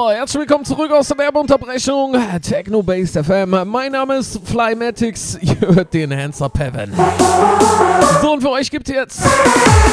herzlich willkommen zurück aus der Werbeunterbrechung. Techno-Based FM. Mein Name ist Flymatics. Ihr hört den Hands Up Heaven. So, und für euch gibt es jetzt